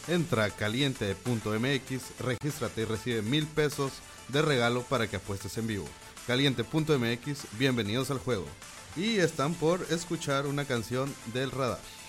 Entra a caliente.mx, regístrate y recibe 1,000 pesos de regalo para que apuestes en vivo. Caliente.mx, bienvenidos al juego. Y están por escuchar una canción del Radar.